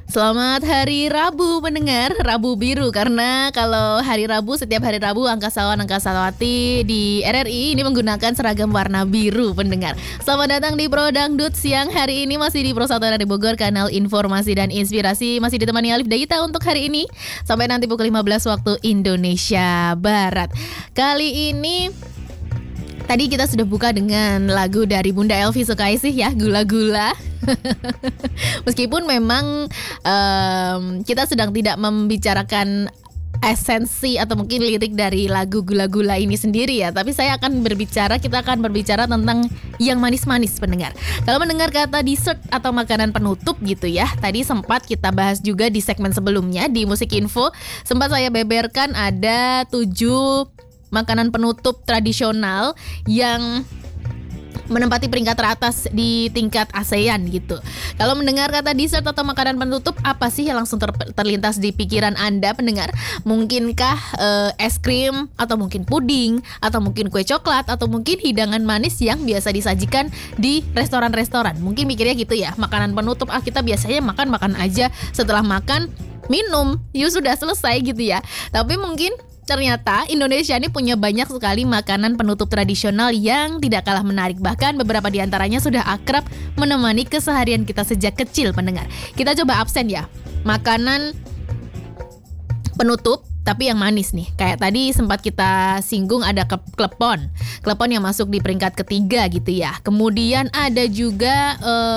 Selamat hari Rabu pendengar, Rabu biru karena kalau hari Rabu setiap hari Rabu angkasawan angkasawati di RRI ini menggunakan seragam warna biru pendengar. Selamat datang di Pro Dangdut siang hari ini masih di Pro 1 dari Bogor, kanal informasi dan inspirasi masih ditemani Alif Dayita untuk hari ini sampai nanti pukul 15 waktu Indonesia Barat. Kali ini tadi kita sudah buka dengan lagu dari Bunda Elvi Sukaisih ya, Gula-Gula. Meskipun memang kita sedang tidak membicarakan esensi atau mungkin lirik dari lagu Gula-Gula ini sendiri ya, tapi kita akan berbicara tentang yang manis-manis pendengar. Kalau mendengar kata dessert atau makanan penutup gitu ya, tadi sempat kita bahas juga di segmen sebelumnya di Musik Info, sempat saya beberkan ada 7 makanan penutup tradisional yang menempati peringkat teratas di tingkat ASEAN gitu. Kalau mendengar kata dessert atau makanan penutup, apa sih yang langsung terlintas di pikiran Anda pendengar? Mungkinkah es krim, atau mungkin puding, atau mungkin kue coklat, atau mungkin hidangan manis yang biasa disajikan di restoran-restoran? Mungkin mikirnya gitu ya, makanan penutup, kita biasanya makan aja, setelah makan minum, sudah selesai gitu ya. Tapi mungkin ternyata Indonesia ini punya banyak sekali makanan penutup tradisional yang tidak kalah menarik. Bahkan beberapa di antaranya sudah akrab menemani keseharian kita sejak kecil pendengar. Kita coba absen ya, makanan penutup tapi yang manis nih. Kayak tadi sempat kita singgung ada klepon. Klepon yang masuk di peringkat ketiga gitu ya. Kemudian ada juga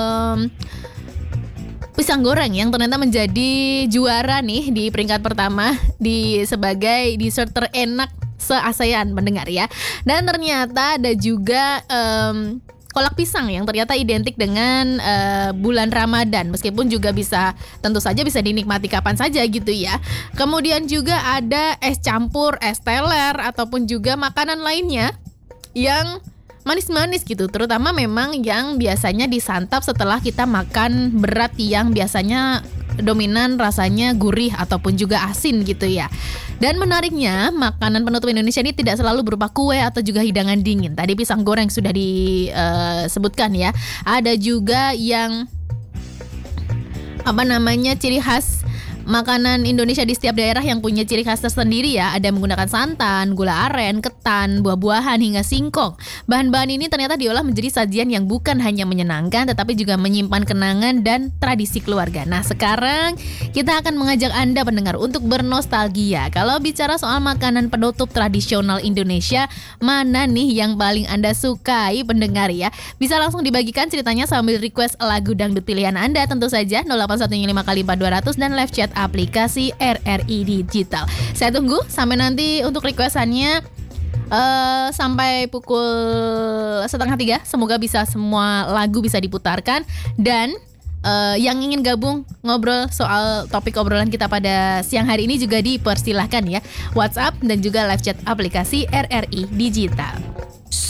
pisang goreng yang ternyata menjadi juara nih di peringkat pertama sebagai dessert terenak se-ASEAN mendengar ya. Dan ternyata ada juga kolak pisang yang ternyata identik dengan bulan Ramadan, meskipun juga tentu saja bisa dinikmati kapan saja gitu ya. Kemudian juga ada es campur, es teler ataupun juga makanan lainnya yang manis-manis gitu, terutama memang yang biasanya disantap setelah kita makan berat yang biasanya dominan rasanya gurih ataupun juga asin gitu ya. Dan menariknya, makanan penutup Indonesia ini tidak selalu berupa kue atau juga hidangan dingin. Tadi pisang goreng sudah disebutkan ya. Ada juga yang ciri khas makanan Indonesia di setiap daerah yang punya ciri khas tersendiri ya. Ada menggunakan santan, gula aren, ketan, buah-buahan hingga singkong. Bahan-bahan ini ternyata diolah menjadi sajian yang bukan hanya menyenangkan tetapi juga menyimpan kenangan dan tradisi keluarga. Nah, sekarang kita akan mengajak Anda pendengar untuk bernostalgia. Kalau bicara soal makanan penutup tradisional Indonesia, mana nih yang paling Anda sukai pendengar ya? Bisa langsung dibagikan ceritanya sambil request lagu dangdut pilihan Anda, tentu saja 0815 dan live chat aplikasi RRI Digital. Saya tunggu sampai nanti untuk requestannya sampai pukul 2:30. Semoga semua lagu bisa diputarkan. Dan yang ingin gabung ngobrol soal topik obrolan kita pada siang hari ini juga dipersilahkan ya, WhatsApp dan juga live chat aplikasi RRI Digital.